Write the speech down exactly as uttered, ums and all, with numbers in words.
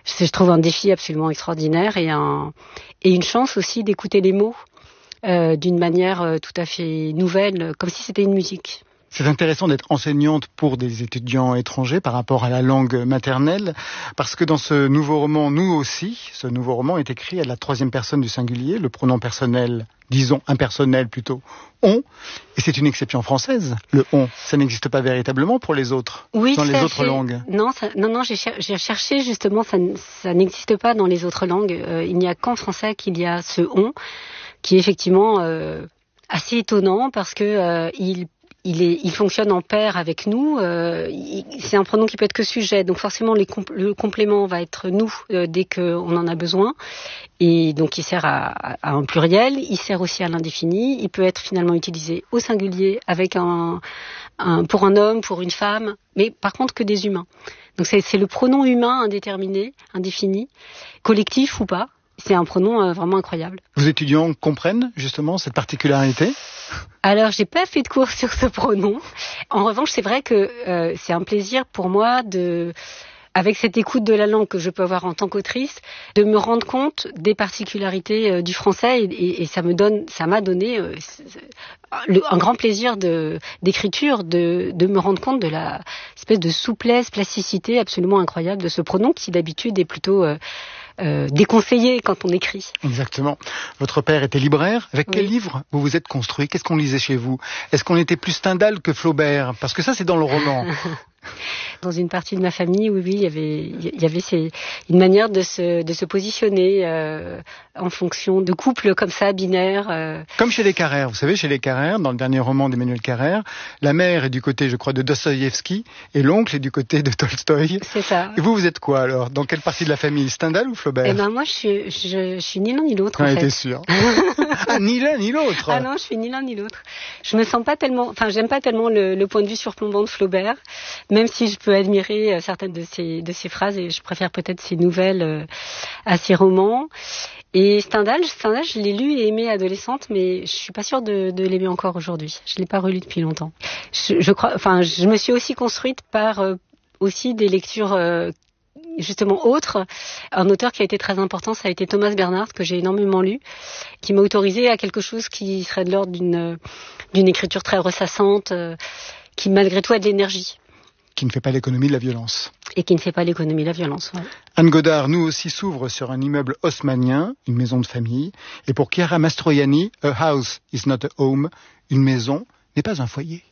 C'est, je trouve un défi absolument extraordinaire et, un, et une chance aussi d'écouter les mots euh, d'une manière euh, tout à fait nouvelle, comme si c'était une musique. C'est intéressant d'être enseignante pour des étudiants étrangers par rapport à la langue maternelle, parce que dans ce nouveau roman, nous aussi, ce nouveau roman est écrit à la troisième personne du singulier, le pronom personnel, disons impersonnel plutôt, on, et c'est une exception française, le on. Ça n'existe pas véritablement pour les autres, oui, dans les autres fait. langues. Non, ça, non, non, j'ai, cher- j'ai cherché justement, ça, ça n'existe pas dans les autres langues. Euh, il n'y a qu'en français qu'il y a ce on, qui est effectivement euh, assez étonnant parce que euh, il Il, est, il fonctionne en paire avec nous. Euh, il, c'est un pronom qui peut être que sujet, donc forcément les compl- le complément va être nous euh, dès qu'on en a besoin. Et donc il sert à, à un pluriel, il sert aussi à l'indéfini. Il peut être finalement utilisé au singulier avec un, un pour un homme, pour une femme, mais par contre que des humains. Donc c'est, c'est le pronom humain indéterminé, indéfini, collectif ou pas. C'est un pronom euh, vraiment incroyable. Vos étudiants comprennent justement cette particularité ? Alors, j'ai pas fait de cours sur ce pronom. En revanche, c'est vrai que euh, c'est un plaisir pour moi de, avec cette écoute de la langue que je peux avoir en tant qu'autrice, de me rendre compte des particularités euh, du français et, et, et ça me donne, ça m'a donné euh, le, un grand plaisir de d'écriture, de de me rendre compte de la espèce de souplesse, plasticité absolument incroyable de ce pronom qui d'habitude est plutôt euh, Euh, déconseillé quand on écrit. Exactement. Votre père était libraire. Avec quel oui. livre vous vous êtes construit ? Qu'est-ce qu'on lisait chez vous ? Est-ce qu'on était plus Stendhal que Flaubert ? Parce que ça, c'est dans le roman. Dans une partie de ma famille, oui, oui, il y avait, il y avait ces, une manière de se, de se positionner euh, en fonction de couples comme ça, binaires. Euh. Comme chez les Carrère. Vous savez, chez les Carrère, dans le dernier roman d'Emmanuel Carrère, la mère est du côté, je crois, de Dostoïevski et l'oncle est du côté de Tolstoï. C'est ça. Et vous, vous êtes quoi alors ? Dans quelle partie de la famille ? Stendhal ou Flaubert ? Eh ben moi, je suis, je, je suis ni l'un ni l'autre. J'en en fait. étais sûr. Ah, ni l'un ni l'autre. Ah non, je suis ni l'un ni l'autre. Je me sens pas tellement, enfin, j'aime pas tellement le, le point de vue surplombant de Flaubert, même si je peux admirer certaines de ses, de ses phrases et je préfère peut-être ses nouvelles euh, à ses romans. Et Stendhal, Stendhal, je l'ai lu et aimé adolescente, mais je suis pas sûre de, de l'aimer encore aujourd'hui. Je l'ai pas relu depuis longtemps. Je, je crois, enfin, je me suis aussi construite par euh, aussi des lectures euh, justement autre, un auteur qui a été très important, ça a été Thomas Bernhard, que j'ai énormément lu, qui m'a autorisé à quelque chose qui serait de l'ordre d'une, d'une écriture très ressassante, euh, qui malgré tout a de l'énergie. Qui ne fait pas l'économie de la violence. Et qui ne fait pas l'économie de la violence. Ouais. Anne Godard, nous aussi, s'ouvre sur un immeuble haussmannien, une maison de famille. Et pour Chiara Mastroianni, a house is not a home, une maison n'est pas un foyer.